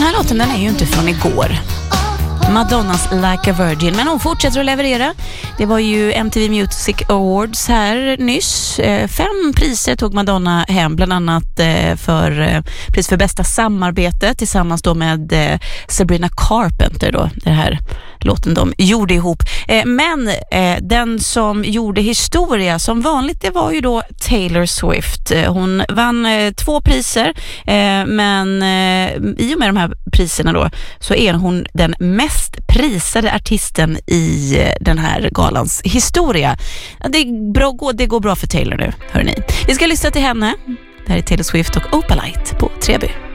här låten den är ju inte från igår. Madonnas Like a Virgin, men hon fortsätter att leverera. Det var ju MTV Music Awards här nyss. 5 priser tog Madonna hem, bland annat för pris för bästa samarbete tillsammans då med Sabrina Carpenter då, det här låten de gjorde ihop. Men den som gjorde historia som vanligt, det var ju då Taylor Swift. Hon vann 2 priser, men i och med de här priserna då så är hon den mest prisade artisten i den här galans historia. Det går bra för Taylor nu, hörni. Vi ska lyssna till henne. Det här är Taylor Swift och Opalite på Treby.